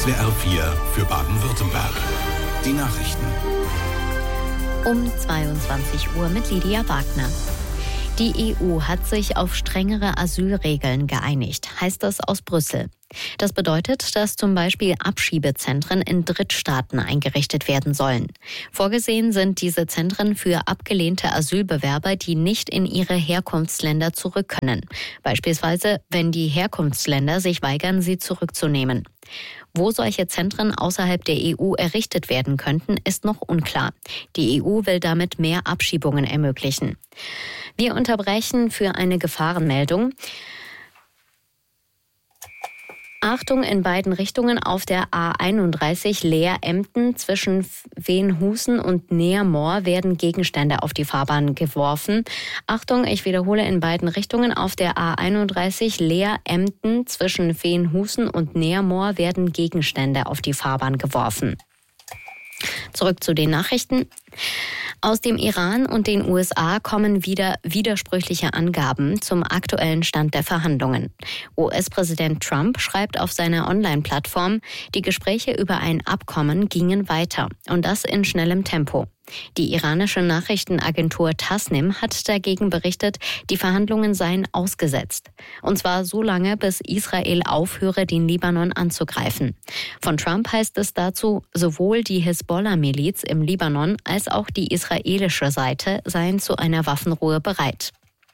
SWR 4 für Baden-Württemberg. Die Nachrichten. Um 22 Uhr mit Lydia Wagner. Die EU hat sich auf strengere Asylregeln geeinigt, heißt es aus Brüssel. Das bedeutet, dass zum Beispiel Abschiebezentren in Drittstaaten eingerichtet werden sollen. Vorgesehen sind diese Zentren für abgelehnte Asylbewerber, die nicht in ihre Herkunftsländer zurück können. Beispielsweise, wenn die Herkunftsländer sich weigern, sie zurückzunehmen. Wo solche Zentren außerhalb der EU errichtet werden könnten, ist noch unklar. Die EU will damit mehr Abschiebungen ermöglichen. Wir unterbrechen für eine Gefahrenmeldung. Achtung, in beiden Richtungen auf der A31 Leer-Emden zwischen Veenhusen und Neermoor werden Gegenstände auf die Fahrbahn geworfen. Achtung, ich wiederhole, in beiden Richtungen auf der A31 Leer-Emden zwischen Veenhusen und Neermoor werden Gegenstände auf die Fahrbahn geworfen. Zurück zu den Nachrichten. Aus dem Iran und den USA kommen wieder widersprüchliche Angaben zum aktuellen Stand der Verhandlungen. US-Präsident Trump schreibt auf seiner Online-Plattform, die Gespräche über ein Abkommen gingen weiter und das in schnellem Tempo. Die iranische Nachrichtenagentur Tasnim hat dagegen berichtet, die Verhandlungen seien ausgesetzt. Und zwar so lange, bis Israel aufhöre, den Libanon anzugreifen. Von Trump heißt es dazu, sowohl die Hisbollah-Miliz im Libanon als auch die israelische Seite seien zu einer Waffenruhe bereit.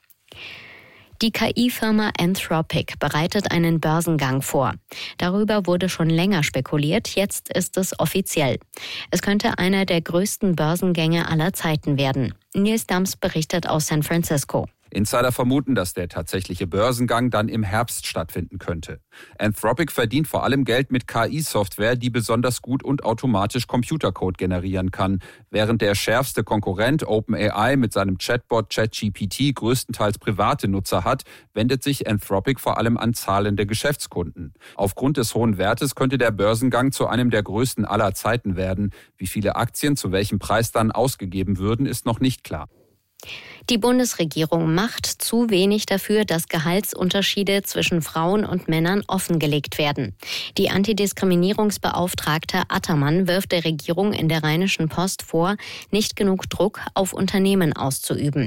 Die KI-Firma Anthropic bereitet einen Börsengang vor. Darüber wurde schon länger spekuliert, jetzt ist es offiziell. Es könnte einer der größten Börsengänge aller Zeiten werden. Nils Dams berichtet aus San Francisco. Insider vermuten, dass der tatsächliche Börsengang dann im Herbst stattfinden könnte. Anthropic verdient vor allem Geld mit KI-Software, die besonders gut und automatisch Computercode generieren kann. Während der schärfste Konkurrent OpenAI mit seinem Chatbot ChatGPT größtenteils private Nutzer hat, wendet sich Anthropic vor allem an zahlende Geschäftskunden. Aufgrund des hohen Wertes könnte der Börsengang zu einem der größten aller Zeiten werden. Wie viele Aktien zu welchem Preis dann ausgegeben würden, ist noch nicht klar. Die Bundesregierung macht zu wenig dafür, dass Gehaltsunterschiede zwischen Frauen und Männern offengelegt werden. Die Antidiskriminierungsbeauftragte Attermann wirft der Regierung in der Rheinischen Post vor, nicht genug Druck auf Unternehmen auszuüben.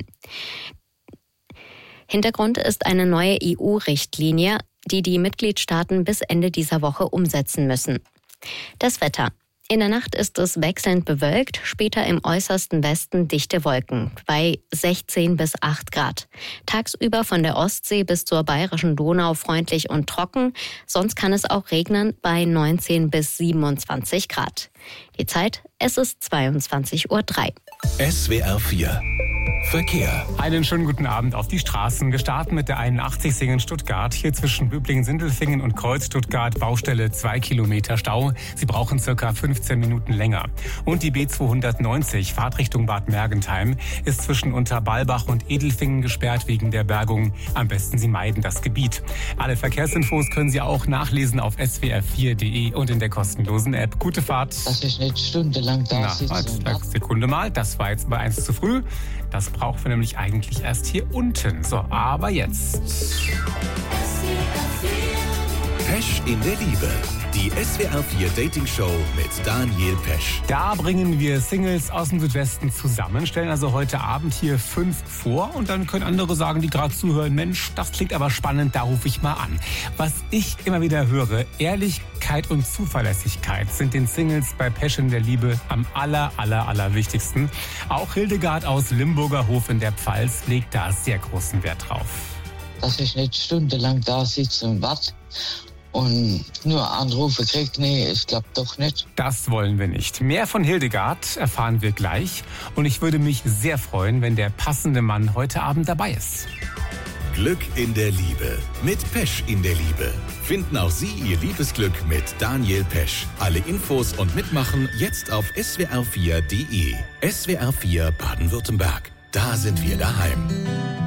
Hintergrund ist eine neue EU-Richtlinie, die Mitgliedstaaten bis Ende dieser Woche umsetzen müssen. Das Wetter. In der Nacht ist es wechselnd bewölkt, später im äußersten Westen dichte Wolken bei 16 bis 8 Grad. Tagsüber von der Ostsee bis zur Bayerischen Donau freundlich und trocken, sonst kann es auch regnen bei 19 bis 27 Grad. Die Zeit, es ist 22:03 Uhr. SWR 4 Verkehr. Einen schönen guten Abend auf die Straßen. Gestartet mit der 81 Singen-Stuttgart. Hier zwischen Böblingen-Sindelfingen und Kreuz-Stuttgart Baustelle 2 Kilometer Stau. Sie brauchen circa 15 Minuten länger. Und die B290 Fahrtrichtung Bad Mergentheim ist zwischen Unterbalbach und Edelfingen gesperrt wegen der Bergung. Am besten Sie meiden das Gebiet. Alle Verkehrsinfos können Sie auch nachlesen auf swr4.de und in der kostenlosen App. Gute Fahrt. Dass ich nicht stundenlang da sitze. Sekunde mal, das war jetzt bei 1 zu früh. Das brauchen wir nämlich eigentlich erst hier unten. So, aber jetzt. Pesch in der Liebe. Die SWR 4 Dating Show mit Daniel Pesch. Da bringen wir Singles aus dem Südwesten zusammen, stellen also heute Abend hier 5 vor und dann können andere sagen, die gerade zuhören, Mensch, das klingt aber spannend, da rufe ich mal an. Was ich immer wieder höre, Ehrlichkeit und Zuverlässigkeit sind den Singles bei Pesch in der Liebe am allerwichtigsten. Auch Hildegard aus Limburger Hof in der Pfalz legt da sehr großen Wert drauf. Dass ich nicht stundenlang da sitze und warte und nur Anrufe kriegt, nee, ich glaube doch nicht. Das wollen wir nicht. Mehr von Hildegard erfahren wir gleich. Und ich würde mich sehr freuen, wenn der passende Mann heute Abend dabei ist. Glück in der Liebe mit Pesch in der Liebe. Finden auch Sie Ihr Liebesglück mit Daniel Pesch. Alle Infos und Mitmachen jetzt auf swr4.de. SWR 4 Baden-Württemberg. Da sind wir daheim.